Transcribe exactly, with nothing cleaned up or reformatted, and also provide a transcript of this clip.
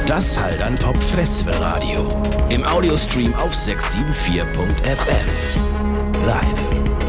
Das Haldern-Pop Festival Radio. Im Audiostream auf sechs sieben vier punkt f m. Live.